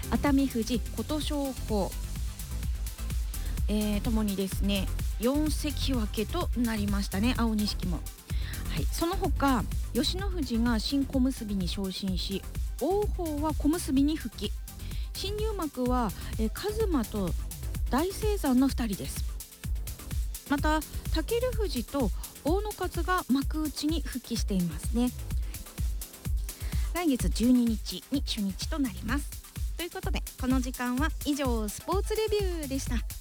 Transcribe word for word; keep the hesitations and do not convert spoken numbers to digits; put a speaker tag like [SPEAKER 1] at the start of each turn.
[SPEAKER 1] 熱海富士、琴勝峰、えー、ともにですねよん関脇となりましたね。青錦も、はい、その他吉野富士が新小結に昇進し、王鵬は小結に復帰。新入幕は、えー、カズマと大青山のふたりです。また武富士と大野勝が幕内に復帰していますね。来月じゅうににちに初日となります。ということでこの時間は以上スポーツレビューでした。